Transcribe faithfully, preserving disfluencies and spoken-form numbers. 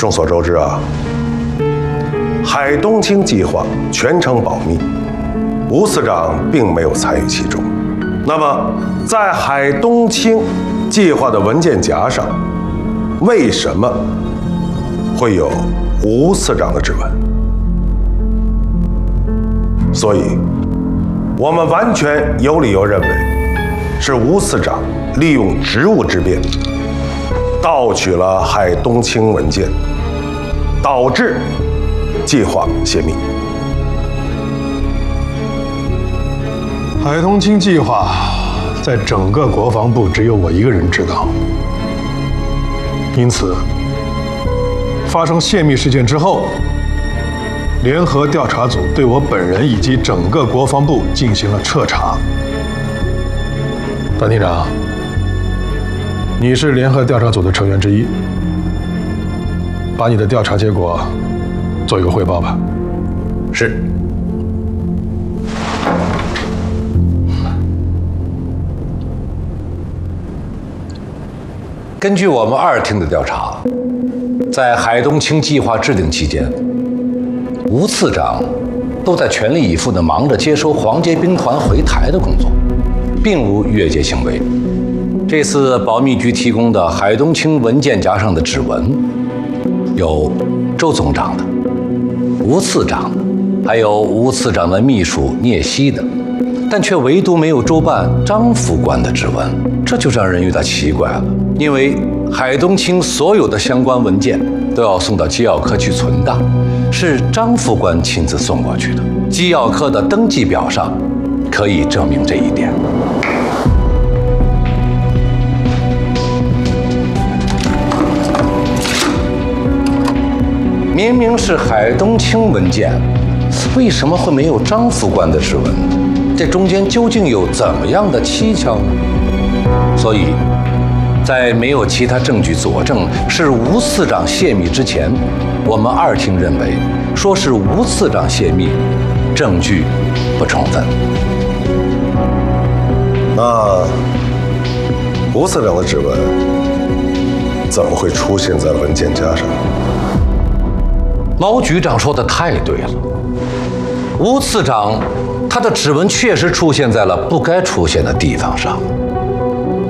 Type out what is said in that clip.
众所周知啊，海东青计划全程保密，吴次长并没有参与其中。那么，在海东青计划的文件夹上，为什么会有吴次长的指纹？所以，我们完全有理由认为，是吴次长利用职务之便，盗取了海东青文件，导致计划泄密。 海东青计划在整个国防部只有我一个人知道，因此发生泄密事件之后，联合调查组对我本人以及整个国防部进行了彻查。段厅长，你是联合调查组的成员之一，把你的调查结果做一个汇报吧。 是。 根据我们二厅的调查，在海东青计划制定期间，吴次长都在全力以赴地忙着接收黄捷兵团回台的工作，并无越界行为。这次保密局提供的海东青文件夹上的指纹，有周总长的、吴次长的，还有吴次长的秘书聂希的，但却唯独没有周办张副官的指纹，这就让人有点奇怪了。因为海东青所有的相关文件都要送到机要科去存档，是张副官亲自送过去的。机要科的登记表上可以证明这一点。明明是海东青文件，为什么会没有张副官的指纹？这中间究竟有怎么样的蹊跷呢？所以，在没有其他证据佐证是吴次长泄密之前，我们二厅认为，说是吴次长泄密，证据不充分。 那吴次长的指纹怎么会出现在文件夹上？ 毛局长说的太对了，吴次长他的指纹确实出现在了不该出现的地方上。